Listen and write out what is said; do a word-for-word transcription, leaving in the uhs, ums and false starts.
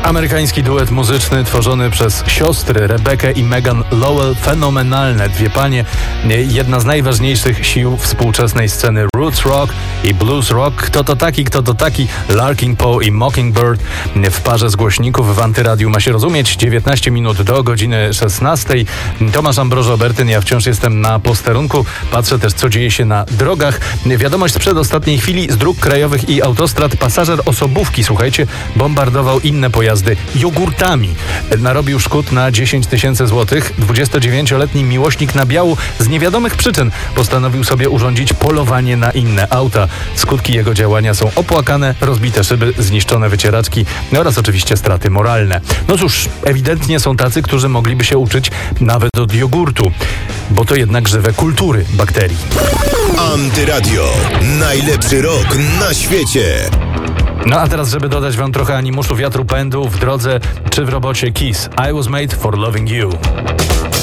Amerykański duet muzyczny tworzony przez siostry Rebecca i Megan Lowell. Fenomenalne dwie panie. Jedna z najważniejszych sił współczesnej sceny roots rock i blues rock. Kto to taki, kto to taki? Larkin Poe i Mockingbird w parze z głośników w Antyradiu ma się rozumieć. dziewiętnaście minut do godziny szesnastej. Tomasz Ambrożo-Bertyn, ja wciąż jestem na posterunku. Patrzę też, co dzieje się na drogach. Wiadomość sprzed ostatniej chwili z dróg krajowych i autostrad. Pasażer osobówki, słuchajcie, bombardował inne pojazdy jogurtami. Narobił szkód na dziesięć tysięcy złotych. dwudziestodziewięcioletni miłośnik nabiału z niewiadomych przyczyn postanowił sobie urządzić polowanie na inne auta. Skutki jego działania są opłakane, rozbite szyby, zniszczone wycieraczki oraz oczywiście straty moralne. No cóż, ewidentnie są tacy, którzy mogliby się uczyć nawet od jogurtu, bo to jednak żywe kultury bakterii. Antyradio. Najlepszy rok na świecie. No a teraz, żeby dodać wam trochę animuszu, wiatru pędu w drodze czy w robocie Kiss. I was made for loving you.